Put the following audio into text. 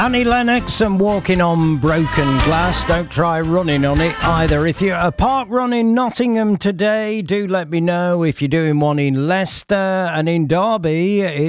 Annie Lennox and Walking on Broken Glass. Don't try running on it either. If you're at a park run in Nottingham today, do let me know. If you're doing one in Leicester and in Derby, it's